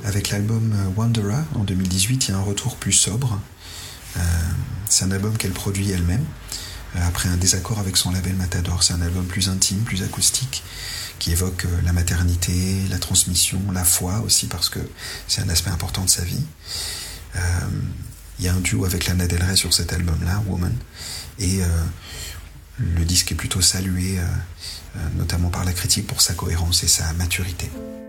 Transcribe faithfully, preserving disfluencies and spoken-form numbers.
avec l'album Wanderer en deux mille dix-huit, il y a un retour plus sobre. Euh, c'est un album qu'elle produit elle-même, euh, après un désaccord avec son label Matador. C'est un album plus intime, plus acoustique, qui évoque euh, la maternité, la transmission, la foi aussi, parce que c'est un aspect important de sa vie. Euh, il y a un duo avec Lana Del Rey sur cet album-là, Woman, et euh, le disque est plutôt salué, euh, euh, notamment par la critique, pour sa cohérence et sa maturité.